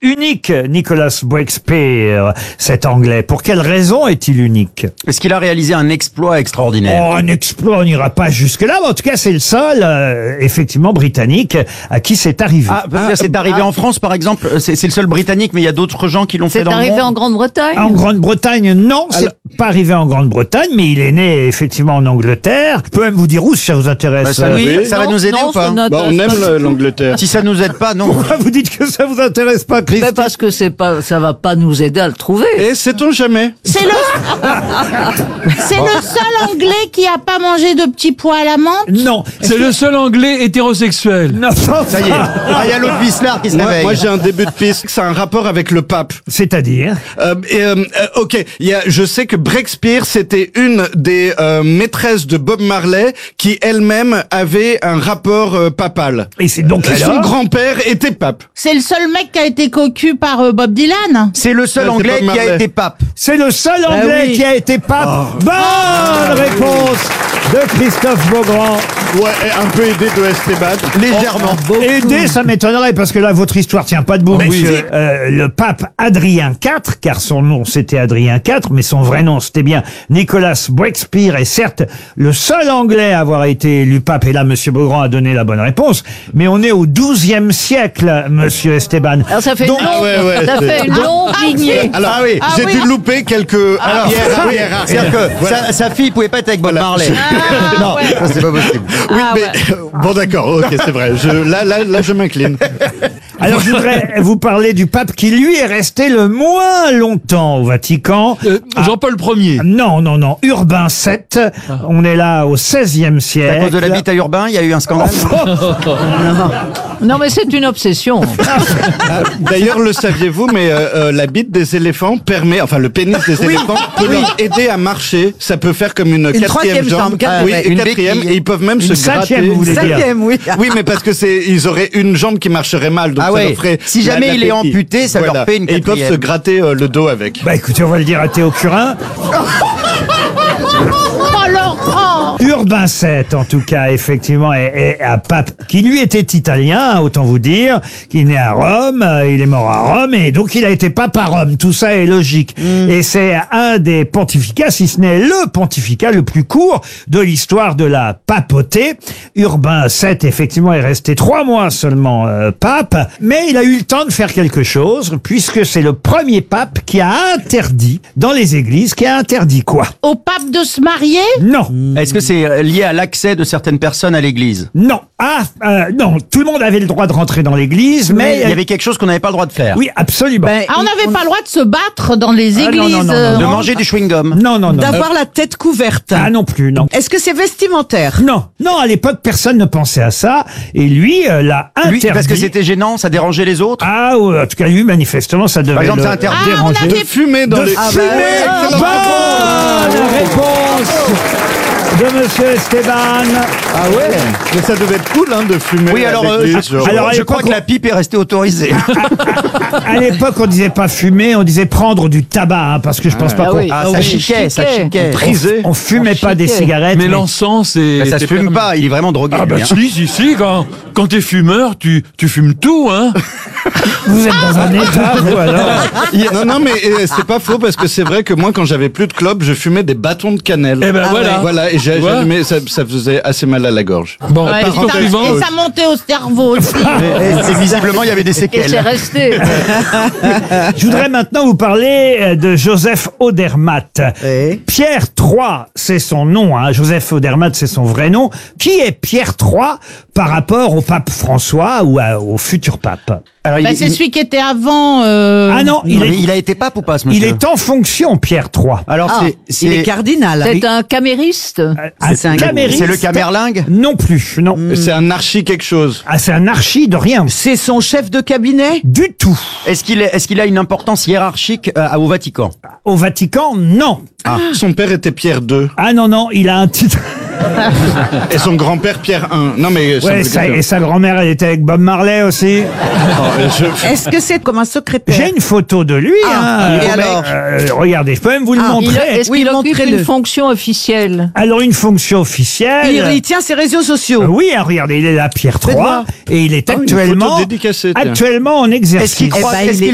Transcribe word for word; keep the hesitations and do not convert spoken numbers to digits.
unique, Nicholas Breakspear, cet Anglais. Pour quelle raison est-il unique? Est-ce qu'il a réalisé un exploit extraordinaire? Oh, un exploit, on n'ira pas jusque-là, mais en tout cas, c'est le seul, euh, effectivement, Britannique à qui c'est arrivé. Ah, parce que c'est arrivé ah. en France, par exemple. C'est c'est le seul Britannique, mais il y a d'autres gens qui l'ont fait C'est dans le arrivé monde. en Grande-Bretagne? En Grande-Bretagne, non, c'est pas arrivé en Grande-Bretagne, mais il est né effectivement en Angleterre. Je peux même vous dire où, si ça vous intéresse. Bah, ça, Euh, oui, oui. ça va Non, nous aider non, ou pas? ça Bah, on n'intéresse aime pas. le- l'Angleterre. Si ça nous aide pas, non. Pourquoi vous dites que ça vous intéresse pas, Mais Christophe? parce que c'est pas, ça va pas nous aider à le trouver. Et sait-on jamais? C'est le, c'est le seul Anglais qui a pas mangé de petits pois à la menthe. Non. C'est le seul Anglais hétérosexuel. Non, Ça y est. Ah, il y a l'autre Vislar qui se Moi, réveille. moi, j'ai un début de piste. C'est un rapport avec le pape. C'est-à-dire? Euh, et, euh, euh, ok, il y a, je sais que Breakspear, c'était une des euh, maîtresses de Bob Marley qui elle-même avait un rapport euh, papal. Et c'est donc Et son alors grand-père était pape. C'est le seul mec qui a été cocu par euh, Bob Dylan. C'est le seul Ouais, c'est Anglais Bob qui a Marley. été pape. C'est le seul Anglais oui. qui a été pape. Bonne réponse de Christophe Beaugrand. Ouais, et un peu aidé de Esteban. Légèrement. Aider, ça m'étonnerait parce que là, votre histoire tient pas debout, monsieur. Euh, le pape Adrien quatre, car son nom c'était Adrien quatre, mais son vrai nom c'était bien Nicholas Breakspear, est certes le seul Anglais à avoir été élu pape. Et là, monsieur Beaugrand a donné la bonne réponse. Mais on est au douzième siècle, monsieur Esteban. Alors ça fait Donc- une longue, Ah ouais, ouais, ça c'est- fait une longue lignée. Alors, Ah oui. j'ai Ah dû oui. louper quelques Ah, arrières, oui. arrières, arrières. C'est-à-dire que Voilà. sa, sa fille pouvait pas être avec Bob Voilà. Marley. non, ça, c'est pas possible. Oui, Ah mais ouais. bon, d'accord, ok, c'est vrai. Je, là, là, là, je m'incline. Alors, je voudrais vous parler du pape qui, lui, est resté le moins longtemps au Vatican. Euh, Jean-Paul Ier. Non, non, non. Urbain sept. On est là au seizième C'est siècle. à cause de la bite à Urbain, il y a eu un scandale. Non mais c'est une obsession. D'ailleurs, le saviez-vous, mais euh, euh, la bite des éléphants permet, enfin le pénis des éléphants peut leur aider à marcher. Ça peut faire comme une, quatrième troisième jambe. jambe, quatrième. oui, Ouais, une une quatrième, béquille. et ils peuvent même Une se cinquième, gratter. vous voulez dire. Cinquième, oui. Oui, mais parce que c'est, ils auraient une jambe qui marcherait mal, donc Ah ça ouais. leur ferait. Si la- jamais la il est béquille. amputé, ça leur fait une Et ils peuvent quatrième. se gratter euh, le dos avec. Bah écoutez, on va le dire à Théo Curin. Oh Laurent. Urbain sept, en tout cas, effectivement, est, est un pape qui lui était italien, autant vous dire, qui est né à Rome, euh, il est mort à Rome, et donc il a été pape à Rome. Tout ça est logique. Et c'est un des pontificats, si ce n'est le pontificat le plus court de l'histoire de la papauté. Urbain sept, effectivement, est resté trois mois seulement euh, pape, mais il a eu le temps de faire quelque chose, puisque c'est le premier pape qui a interdit, dans les églises, qui a interdit quoi? Au pape de se marier. Non. Est-ce que c'est lié à l'accès de certaines personnes à l'église? Non. Ah, euh, non. Tout le monde avait le droit de rentrer dans l'église, mais... Il y avait quelque chose qu'on n'avait pas le droit de faire. Oui, absolument. Ben, Ah, on n'avait pas le droit de se battre dans les Ah, non, églises. non, non, non, euh, De manger du chewing-gum. non, non, non. D'avoir la tête couverte. Ah non plus, non. Est-ce que c'est vestimentaire? Non, non, à l'époque, personne ne pensait à ça. Et lui, euh, l'a Lui, interdit. parce que c'était gênant, ça dérangeait les autres. Ah, ouais, en tout cas, lui, manifestement, ça devait Par exemple, le c'est interdit. Ah, on déranger. avait- De fumer dans De les. fumer. bah ouais. Bonne réponse de Monsieur Esteban. Ah ouais. Mais ça devait être cool, hein, de fumer. Oui, à alors, euh, l'église, je, genre. Alors, à je crois l'époque, que la pipe est restée autorisée. À l'époque, on disait pas fumer, on disait prendre du tabac, hein, parce que je pense pas Ah qu'on oui. Ah, Ah ça oui, chiquait, ça chiquait. chiquait. Prisé. on fumait pas des chiquait. cigarettes. Mais mais- l'encens, c'est. Mais ça se c'est fume permis. pas, il est vraiment drogué. Ah bah lui, hein. si, si, si, quand, quand t'es fumeur, tu, tu fumes tout, hein. Vous êtes dans un état, vous, alors. Non, non, mais euh, c'est pas faux parce que c'est vrai que moi, quand j'avais plus de clopes, je fumais des bâtons de cannelle. Eh ben voilà. Voilà, et j'ai Tu vois j'allumais, ça, ça faisait assez mal à la gorge. Bon, Ouais, et, question ça, suivante. et ça montait au cerveau aussi. Et, et visiblement, il y avait des Et c'est séquelles. resté. Je voudrais maintenant vous parler euh, de Joseph Odermatt. Oui. Pierre trois, c'est son nom. Hein. Joseph Odermatt, c'est son vrai nom. Qui est Pierre trois par rapport au pape François ou à- au futur pape? Alors, il, Bah, il- c'est celui qui était avant. euh, Ah non, il non, mais est, il a été pape ou pas, ce monsieur? il est en fonction, Pierre trois. Alors, Ah, c'est, Il est c'est, cardinal. C'est un camériste. Un c'est un- camériste? c'est le Camerlingue? Non plus, non. C'est un archi quelque chose. Ah, c'est un archi de rien. C'est son chef de cabinet? Du tout. Est-ce qu'il, est, est-ce qu'il a une importance hiérarchique euh, au Vatican? Au Vatican, non. Ah. Son père était Pierre deux. Ah non, non, il a un titre. Et son grand-père Pierre un. Non, mais ça Ouais, me ça- fait et sa grand-mère, elle était avec Bob Marley aussi. Oh, je- Est-ce que c'est comme un secrétaire? J'ai une photo de lui. Ah, hein. et Euh, alors euh, Regardez, je peux même vous le Ah, Il montrer. a- Est-ce Oui, qu'il occupe montrez-le. une fonction officielle? Alors, une fonction officielle. Il, il tient ses réseaux sociaux. Euh, Oui, hein, regardez, il est là, Pierre Faites trois, voir. et il est Ah, une actuellement, photo dédicacée, tiens. actuellement en Est-ce exercice. qu'il croit, Eh ben, est-ce il qu'il